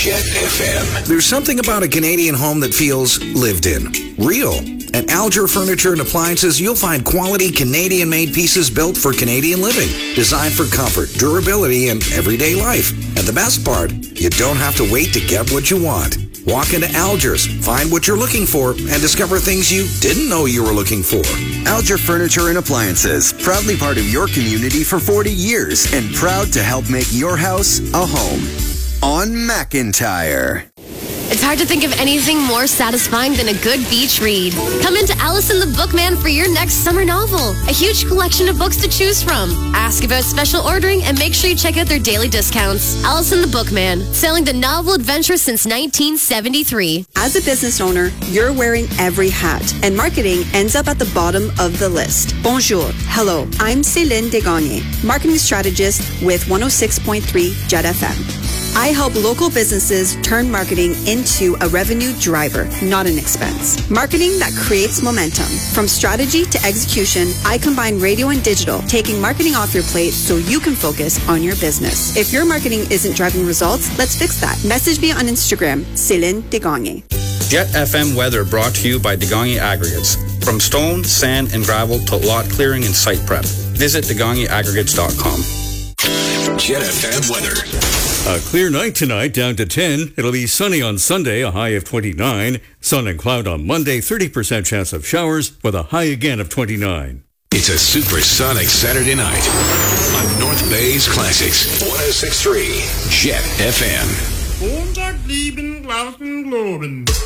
Jet FM. There's something about a Canadian home that feels lived in, real. At Alger Furniture and Appliances, you'll find quality Canadian-made pieces built for Canadian living, designed for comfort, durability, and everyday life. And the best part, you don't have to wait to get what you want. Walk into Alger's, find what you're looking for, and discover things you didn't know you were looking for. Alger Furniture and Appliances, proudly part of your community for 40 years and proud to help make your house a home. On McIntyre. It's hard to think of anything more satisfying than a good beach read. Come into Allison the Bookman for your next summer novel. A huge collection of books to choose from. Ask about special ordering and make sure you check out their daily discounts. Allison the Bookman, sailing the novel adventure since 1973. As a business owner, you're wearing every hat, and marketing ends up at the bottom of the list. Bonjour. Hello. I'm Céline Desgagne, marketing strategist with 106.3 Jet FM. I help local businesses turn marketing into a revenue driver, not an expense. Marketing that creates momentum. From strategy to execution, I combine radio and digital, taking marketing off your plate so you can focus on your business. If your marketing isn't driving results, let's fix that. Message me on Instagram, Céline Desgagne. Jet FM weather brought to you by Desgagne Aggregates. From stone, sand, and gravel to lot clearing and site prep. Visit DesgagneAggregates.com. Jet FM weather. A clear night tonight, down to 10. It'll be sunny on Sunday, a high of 29. Sun and cloud on Monday, 30% chance of showers, with a high again of 29. It's a supersonic Saturday night on North Bay's Classics. 106.3 Jet FM.